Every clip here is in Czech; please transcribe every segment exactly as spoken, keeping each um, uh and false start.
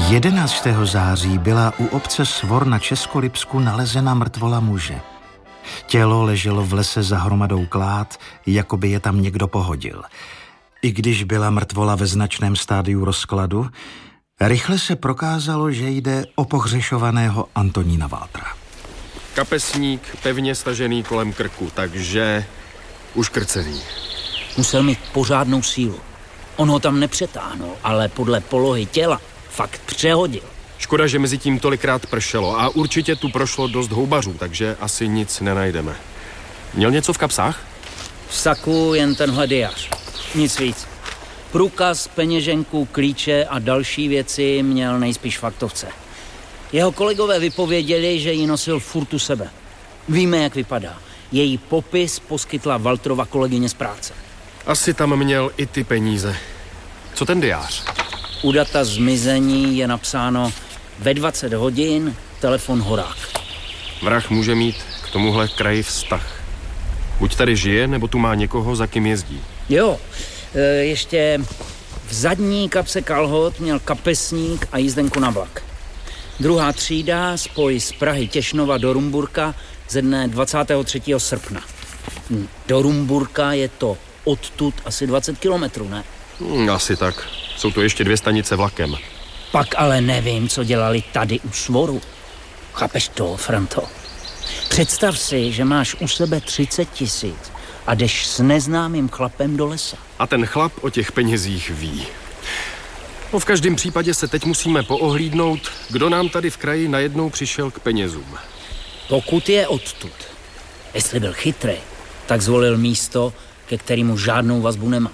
jedenáctého září byla u obce Svor na Českolipsku nalezena mrtvola muže. Tělo leželo v lese za hromadou klád, jako by je tam někdo pohodil. I když byla mrtvola ve značném stádiu rozkladu, rychle se prokázalo, že jde o pohřešovaného Antonína Waltra. Kapesník pevně stažený kolem krku, takže uškrcený. Musel mít pořádnou sílu. On ho tam nepřetáhnul, ale podle polohy těla fakt přehodil. Škoda, že mezi tím tolikrát pršelo a určitě tu prošlo dost houbařů, takže asi nic nenajdeme. Měl něco v kapsách? V saku jen tenhle diář. Nic víc. Průkaz, peněženku, klíče a další věci měl nejspíš v aktovce. Jeho kolegové vypověděli, že ji nosil furt u sebe. Víme, jak vypadá. Její popis poskytla Waltrova kolegyně z práce. Asi tam měl i ty peníze. Co ten diář? U data zmizení je napsáno ve dvacet hodin telefon Horák. Vrah může mít k tomuhle kraji vztah. Buď tady žije, nebo tu má někoho, za kým jezdí. Jo, e, ještě v zadní kapse kalhot měl kapesník a jízdenku na vlak. Druhá třída, spoj z Prahy Těšnova do Rumburka ze dne dvacátého třetího srpna. Do Rumburka je to odtud asi dvacet kilometrů, ne? Hmm, asi tak. Jsou to ještě dvě stanice vlakem. Pak ale nevím, co dělali tady u Svoru. Chápeš to, Franto? Představ si, že máš u sebe třicet tisíc a jdeš s neznámým chlapem do lesa. A ten chlap o těch penězích ví. No v každém případě se teď musíme poohlídnout, kdo nám tady v kraji najednou přišel k penězům. Pokud je odtud. Jestli byl chytrý, tak zvolil místo, ke kterému žádnou vazbu nemá.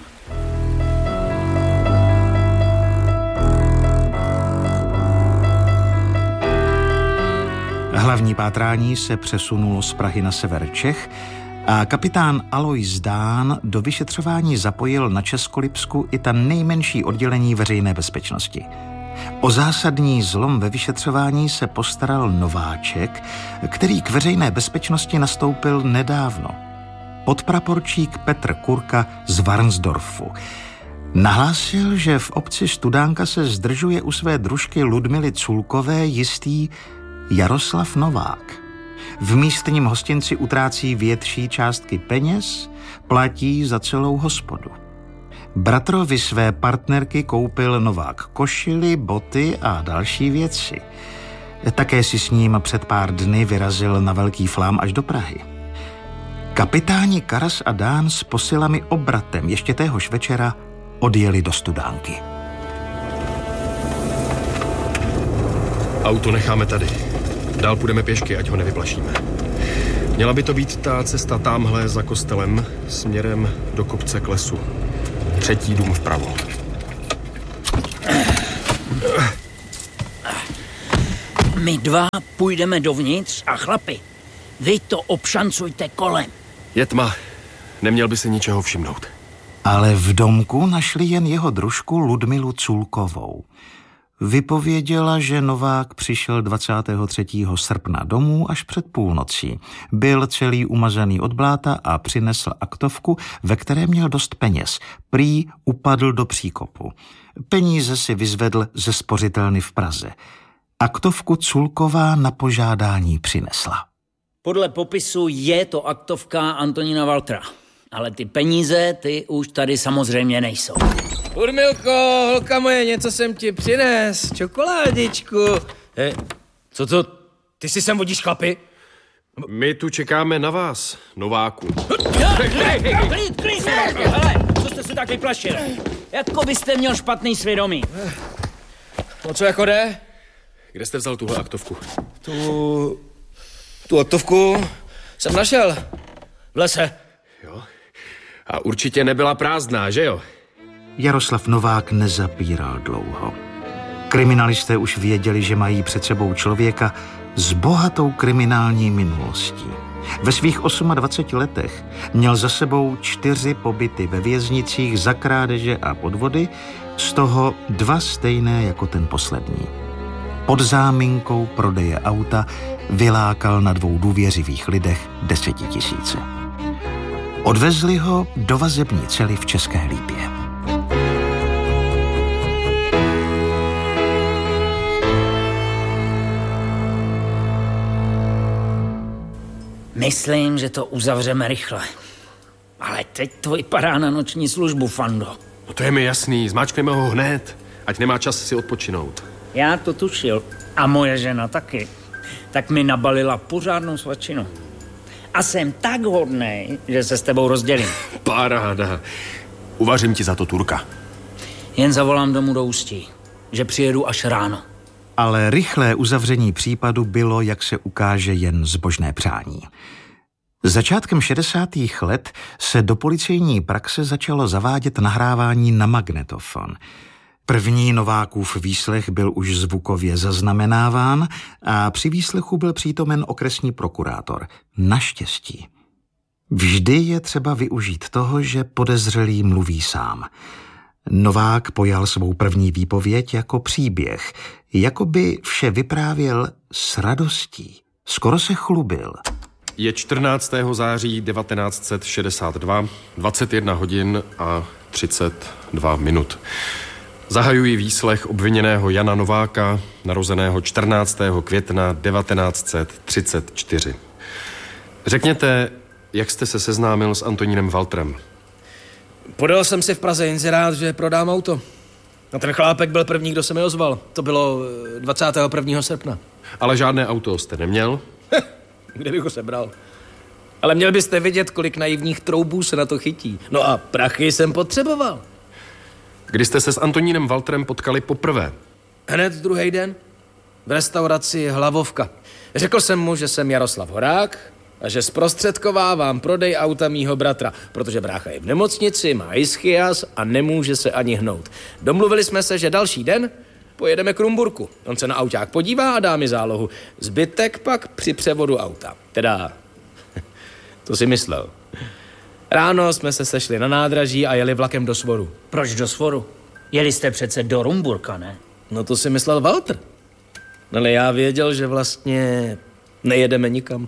Hlavní pátrání se přesunulo z Prahy na sever Čech a kapitán Alois Dán do vyšetřování zapojil na Českolipsku i ta nejmenší oddělení veřejné bezpečnosti. O zásadní zlom ve vyšetřování se postaral nováček, který k veřejné bezpečnosti nastoupil nedávno. Podpraporčík Petr Kurka z Varnsdorfu. Nahlásil, že v obci Studánka se zdržuje u své družky Ludmily Culkové jistý Jaroslav Novák. V místním hostinci utrácí větší částky peněz, platí za celou hospodu. Bratrovi své partnerky koupil Novák košily, boty a další věci. Také si s ním před pár dny vyrazil na velký flám až do Prahy. Kapitáni Karas a Dán s posilami obratem ještě téhož večera odjeli do Studánky. Auto necháme tady. Dál půjdeme pěšky, ať ho nevyplašíme. Měla by to být ta cesta támhle za kostelem směrem do kopce k lesu. Třetí dům vpravo. My dva půjdeme dovnitř a chlapi, vy to obšancujte kolem. Je tma. Neměl by se ničeho všimnout. Ale v domku našli jen jeho družku Ludmilu Culkovou. Vypověděla, že Novák přišel dvacátého třetího srpna domů až před půlnocí. Byl celý umazaný od bláta a přinesl aktovku, ve které měl dost peněz. Prý upadl do příkopu. Peníze si vyzvedl ze spořitelny v Praze. Aktovku Culková na požádání přinesla. Podle popisu je to aktovka Antonína Waltra. Ale ty peníze, ty už tady samozřejmě nejsou. Urmilko, holka moje, něco jsem ti přines, čokoládičku. He, co to, ty si sem vodíš chlapi? My tu čekáme na vás, Nováku. Klid, klid, hele, co jste se tak vyplašil? Jako byste měl špatný svědomí. O co jako jde? Kde jste vzal tuhle aktovku? Tu, tu aktovku jsem našel v lese. Jo, a určitě nebyla prázdná, že jo? Jaroslav Novák nezapíral dlouho. Kriminalisté už věděli, že mají před sebou člověka s bohatou kriminální minulostí. Ve svých dvaceti osmi letech měl za sebou čtyři pobyty ve věznicích za krádeže a podvody, z toho dva stejné jako ten poslední. Pod záminkou prodeje auta vylákal na dvou důvěřivých lidech desetitisíce. Odvezli ho do vazební cely v České Lípě. Myslím, že to uzavřeme rychle. Ale teď to vypadá na noční službu, Fando. No to je mi jasný, zmáčkneme ho hned, ať nemá čas si odpočinout. Já to tušil. A moje žena taky. Tak mi nabalila pořádnou svačinu. A jsem tak hodnej, že se s tebou rozdělím. Paráda. Uvařím ti za to Turka. Jen zavolám domů do Ústí, že přijedu až ráno. Ale rychlé uzavření případu bylo, jak se ukáže, jen zbožné přání. Začátkem šedesátých let se do policejní praxe začalo zavádět nahrávání na magnetofon. První Novákův výslech byl už zvukově zaznamenáván a při výslechu byl přítomen okresní prokurátor. Naštěstí. Vždy je třeba využít toho, že podezřelý mluví sám. Novák pojal svou první výpověď jako příběh, jako by vše vyprávěl s radostí. Skoro se chlubil. Je čtrnáctého září devatenáct set šedesát dva, dvacet jedna hodin a třicet dva minut. Zahajuji výslech obviněného Jana Nováka, narozeného čtrnáctého května devatenáct set třicet čtyři. Řekněte, jak jste se seznámil s Antonínem Waltrem? Podal jsem si v Praze inzerát, že prodám auto. A ten chlápek byl první, kdo se mi ozval. To bylo dvacátého prvního srpna. Ale žádné auto jste neměl? Kde bych ho sebral? Ale měl byste vidět, kolik naivních troubů se na to chytí. No a prachy jsem potřeboval. Kdy jste se s Antonínem Waltrem potkali poprvé? Hned druhý den. V restauraci Hlavovka. Řekl jsem mu, že jsem Jaroslav Horák a že zprostředkovávám prodej auta mýho bratra, protože brácha je v nemocnici, má ischias a nemůže se ani hnout. Domluvili jsme se, že další den pojedeme k Rumburku. On se na auták podívá a dá mi zálohu. Zbytek pak při převodu auta. Teda, to si myslel. Ráno jsme se sešli na nádraží a jeli vlakem do Svoru. Proč do Svoru? Jeli jste přece do Rumburka, ne? No to si myslel Walter. Ale já věděl, že vlastně nejedeme nikam.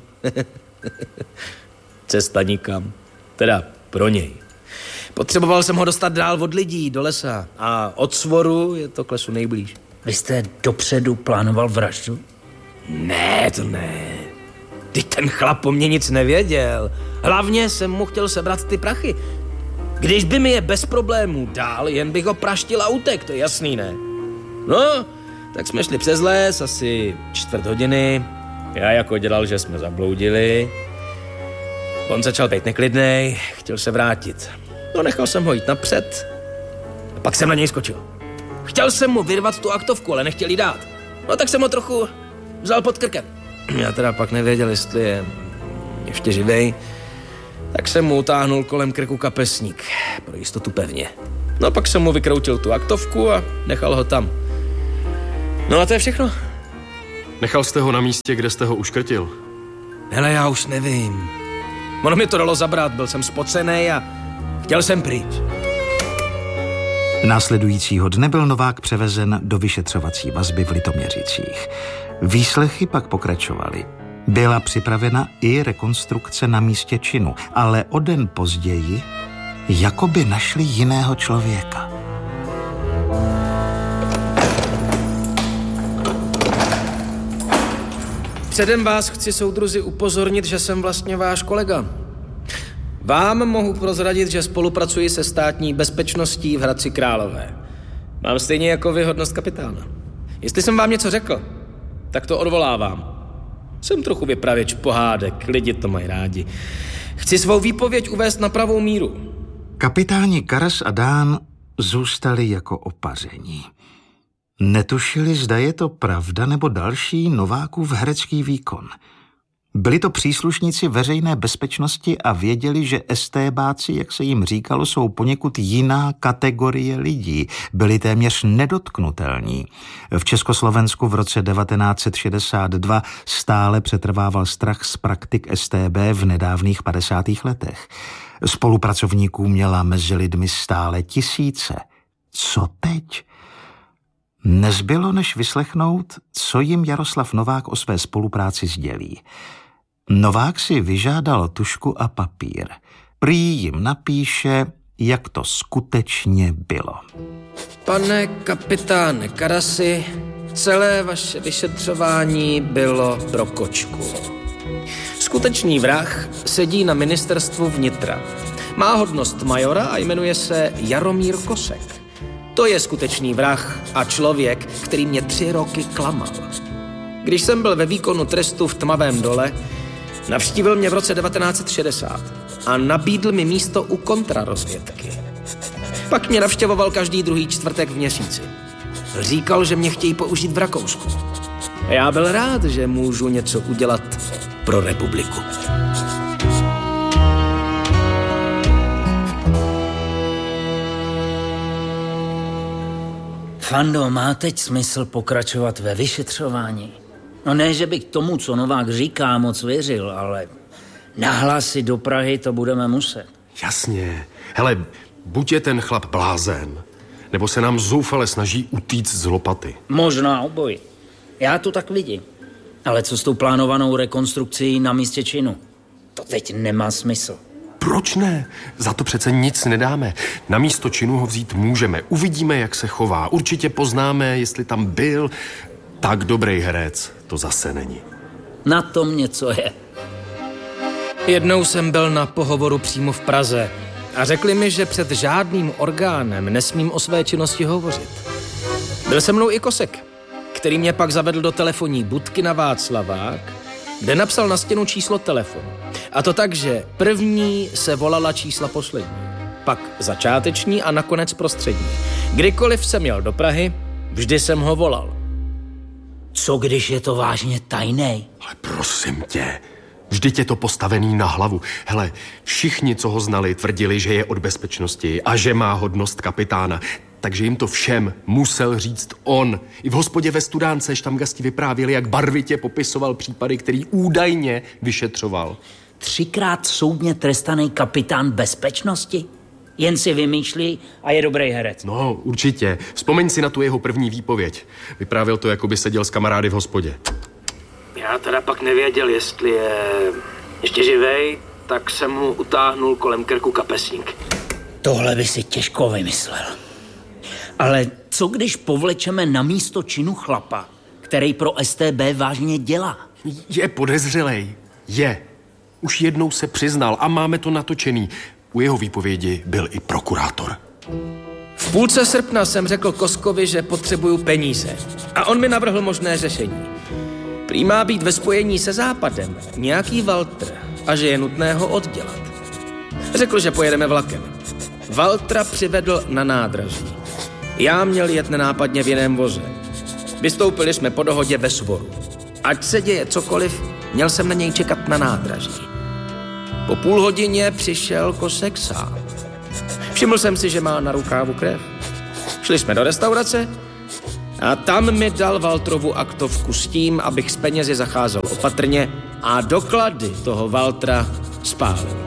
Cesta nikam. Teda pro něj. Potřeboval jsem ho dostat dál od lidí, do lesa. A od Svoru je to k lesu nejblíž. Vy jste dopředu plánoval vraždu? Ne, to ne. Teď ten chlap o mě nic nevěděl. Hlavně jsem mu chtěl sebrat ty prachy. Když by mi je bez problémů dál, jen bych ho praštil a utek, to je jasný, ne? No, tak jsme šli přes les, asi čtvrt hodiny. Já jako dělal, že jsme zabloudili. On začal být neklidnej, chtěl se vrátit. No, nechal jsem ho jít napřed a pak jsem na něj skočil. Chtěl jsem mu vyrvat tu aktovku, ale nechtěl jí dát. No, tak jsem ho trochu vzal pod krkem. Já teda pak nevěděl, jestli je ještě živej, tak jsem mu utáhnul kolem krku kapesník, pro jistotu pevně. No, pak jsem mu vykroutil tu aktovku a nechal ho tam. No a to je všechno. Nechal jste ho na místě, kde jste ho uškrtil? Hele, já už nevím. Ono mi to dalo zabrat, byl jsem spocenej a chtěl jsem pryč. Následujícího dne byl Novák převezen do vyšetřovací vazby v Litoměřicích. Výslechy pak pokračovaly. Byla připravena i rekonstrukce na místě činu, ale o den později jakoby našli jiného člověka. Předem vás chci, soudruzi, upozornit, že jsem vlastně váš kolega. Vám mohu prozradit, že spolupracuji se státní bezpečností v Hradci Králové. Mám stejně jako vy hodnost kapitána. Jestli jsem vám něco řekl, tak to odvolávám. Jsem trochu vypravěč pohádek, lidi to mají rádi. Chci svou výpověď uvést na pravou míru. Kapitáni Karas a Dán zůstali jako opaření. Netušili, zda je to pravda nebo další Novákův herecký výkon. Byli to příslušníci veřejné bezpečnosti a věděli, že estébáci, jak se jim říkalo, jsou poněkud jiná kategorie lidí. Byli téměř nedotknutelní. V Československu v roce devatenáct set šedesát dva stále přetrvával strach z praktik es té bé v nedávných padesátých letech. Spolupracovníků měla mezi lidmi stále tisíce. Co teď? Nezbylo, než vyslechnout, co jim Jaroslav Novák o své spolupráci sdělí. Novák si vyžádal tužku a papír. Prý jim napíše, jak to skutečně bylo. Pane kapitáne Karasi, celé vaše vyšetřování bylo pro kočku. Skutečný vrah sedí na ministerstvu vnitra. Má hodnost majora a jmenuje se Jaromír Kosek. To je skutečný vrah a člověk, který mě tři roky klamal. Když jsem byl ve výkonu trestu v Tmavém dole, navštívil mě v roce devatenáct set šedesát a nabídl mi místo u kontrarozvědky. Pak mě navštěvoval každý druhý čtvrtek v měsíci. Říkal, že mě chtějí použít v Rakousku. Já byl rád, že můžu něco udělat pro republiku. Fando, má teď smysl pokračovat ve vyšetřování? No ne, že by k tomu, co Novák říká, moc věřil, ale nahlásit do Prahy to budeme muset. Jasně. Hele, buď je ten chlap blázen, nebo se nám zoufale snaží utíct z lopaty. Možná obojí. Já to tak vidím. Ale co s tou plánovanou rekonstrukcí na místě činu? To teď nemá smysl. Proč ne? Za to přece nic nedáme. Na místo činu ho vzít můžeme. Uvidíme, jak se chová. Určitě poznáme, jestli tam byl. Tak dobrý herec to zase není. Na tom něco je. Jednou jsem byl na pohovoru přímo v Praze a řekli mi, že před žádným orgánem nesmím o své činnosti hovořit. Byl se mnou i Kosek, který mě pak zavedl do telefonní budky na Václavák, kde napsal na stěnu číslo telefonu. A to tak, že první se volala čísla poslední, pak začáteční a nakonec prostřední. Kdykoliv jsem jel do Prahy, vždy jsem ho volal. Co když je to vážně tajnej? Ale prosím tě, vždyť je to postavený na hlavu. Hele, všichni, co ho znali, tvrdili, že je od bezpečnosti a že má hodnost kapitána. Takže jim to všem musel říct on. I v hospodě ve Studánce štamgasti vyprávěli, jak barvitě popisoval případy, který údajně vyšetřoval. Třikrát soudně trestaný kapitán bezpečnosti? Jen si vymýšlí a je dobrý herec. No, určitě. Vzpomeň si na tu jeho první výpověď. Vyprávěl to, jako by seděl s kamarády v hospodě. Já teda pak nevěděl, jestli je ještě živej, tak jsem mu utáhnul kolem krku kapesník. Tohle by si těžko vymyslel. Ale co když povlečeme na místo činu chlapa, který pro S T B vážně dělá? Je podezřelej. Je. Už jednou se přiznal a máme to natočený. U jeho výpovědi byl i prokurátor. V půlce srpna jsem řekl Koskovi, že potřebuju peníze. A on mi navrhl možné řešení. Prý má být ve spojení se Západem nějaký Walter a že je nutné ho oddělat. Řekl, že pojedeme vlakem. Waltra přivedl na nádraží. Já měl jet nenápadně v jiném voze. Vystoupili jsme po dohodě ve Svoru. Ať se děje cokoliv, měl jsem na něj čekat na nádraží. Po půl hodině přišel Kosek sám. Všiml jsem si, že má na rukávu krev. Šli jsme do restaurace a tam mi dal Waltrovu aktovku s tím, abych s penězi zacházel opatrně a doklady toho Waltra spálil.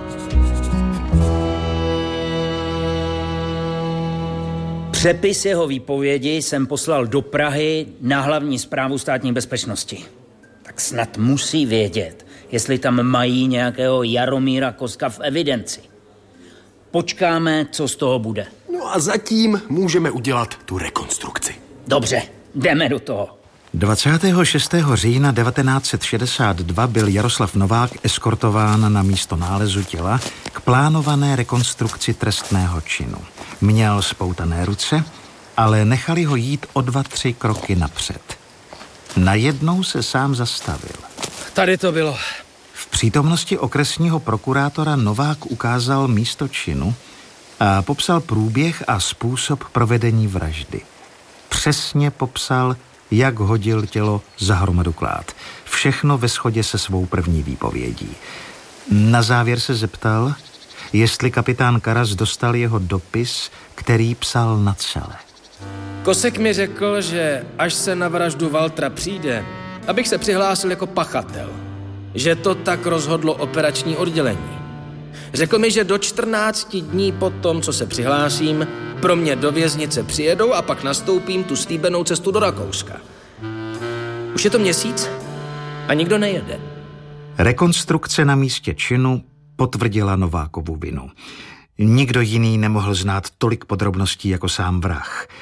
Přepis jeho výpovědi jsem poslal do Prahy na hlavní správu státní bezpečnosti. Tak snad musí vědět, jestli tam mají nějakého Jaromíra Koska v evidenci. Počkáme, co z toho bude. No a zatím můžeme udělat tu rekonstrukci. Dobře, jdeme do toho. dvacátého šestého října devatenáct set šedesát dva byl Jaroslav Novák eskortován na místo nálezu těla k plánované rekonstrukci trestného činu. Měl spoutané ruce, ale nechali ho jít o dva, tři kroky napřed. Najednou se sám zastavil. Tady to bylo. V přítomnosti okresního prokurátora Novák ukázal místo činu a popsal průběh a způsob provedení vraždy. Přesně popsal, jak hodil tělo za hromadu klád. Všechno ve shodě se svou první výpovědí. Na závěr se zeptal, jestli kapitán Karas dostal jeho dopis, který psal na cele. Kosek mi řekl, že až se na vraždu Waltra přijde, abych se přihlásil jako pachatel. Že to tak rozhodlo operační oddělení. Řekl mi, že do čtrnácti dní po tom, co se přihlásím, pro mě do věznice přijedou a pak nastoupím tu slíbenou cestu do Rakouska. Už je to měsíc a nikdo nejede. Rekonstrukce na místě činu potvrdila Novákovu vinu. Nikdo jiný nemohl znát tolik podrobností jako sám vrah.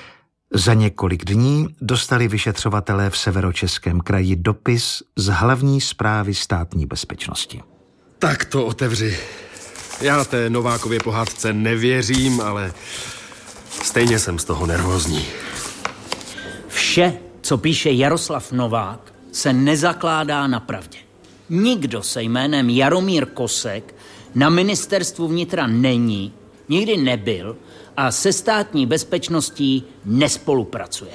Za několik dní dostali vyšetřovatelé v Severočeském kraji dopis z hlavní správy státní bezpečnosti. Tak to otevři. Já té Novákově pohádce nevěřím, ale stejně jsem z toho nervózní. Vše, co píše Jaroslav Novák, se nezakládá na pravdě. Nikdo se jménem Jaromír Kosek na ministerstvu vnitra není, nikdy nebyl a se státní bezpečností nespolupracuje.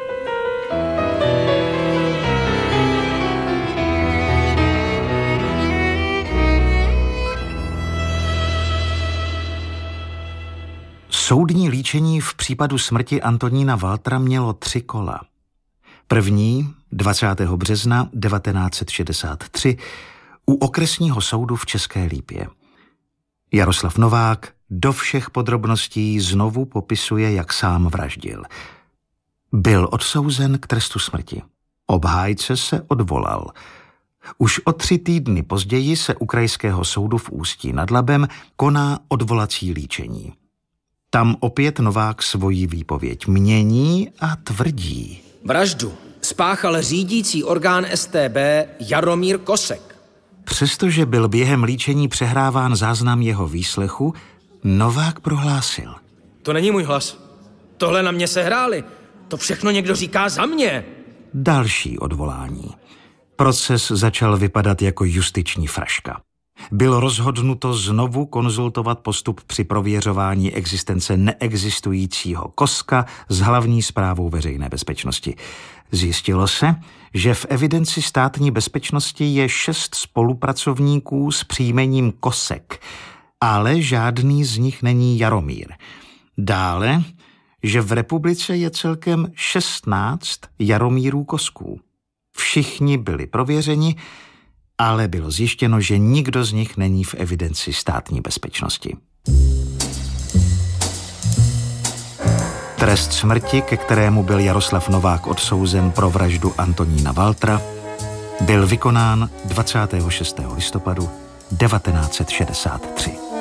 Soudní líčení v případu smrti Antonína Waltra mělo tři kola. První dvacátého března devatenáct set šedesát tři u okresního soudu v České Lípě. Jaroslav Novák do všech podrobností znovu popisuje, jak sám vraždil. Byl odsouzen k trestu smrti. Obhájce se odvolal. Už o tři týdny později se u krajského soudu v Ústí nad Labem koná odvolací líčení. Tam opět Novák svoji výpověď mění a tvrdí. Vraždu spáchal řídící orgán S T B Jaromír Kosek. Přestože byl během líčení přehráván záznam jeho výslechu, Novák prohlásil. To není můj hlas. Tohle na mě sehráli. To všechno někdo říká za mě. Další odvolání. Proces začal vypadat jako justiční fraška. Bylo rozhodnuto znovu konzultovat postup při prověřování existence neexistujícího Koska s hlavní správou veřejné bezpečnosti. Zjistilo se, že v evidenci státní bezpečnosti je šest spolupracovníků s příjmením Kosek, ale žádný z nich není Jaromír. Dále, že v republice je celkem šestnáct Jaromírů Kosků. Všichni byli prověřeni, ale bylo zjištěno, že nikdo z nich není v evidenci státní bezpečnosti. Trest smrti, ke kterému byl Jaroslav Novák odsouzen pro vraždu Antonína Waltra, byl vykonán dvacátého šestého listopadu devatenáct set šedesát tři.